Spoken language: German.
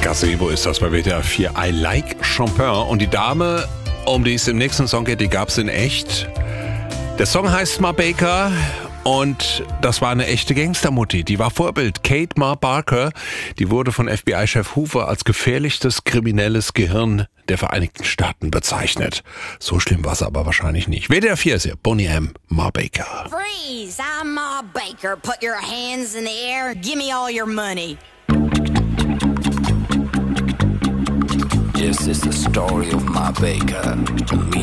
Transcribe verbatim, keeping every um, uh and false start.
Gazebo ist das bei W D R vier. I Like Chopin. Und die Dame, um die es im nächsten Song geht, die gab es in echt. Der Song heißt Ma Baker und das war eine echte Gangstermutti. Die war Vorbild. Kate Ma Barker, die wurde von F B I-Chef Hoover als gefährlichstes kriminelles Gehirn der Vereinigten Staaten bezeichnet. So schlimm war es aber wahrscheinlich nicht. W D R vier ist hier. Boney M. Ma Baker. Freeze! I'm Ma Baker. Put your hands in the air. Give me all your money. This is the story of Ma Baker.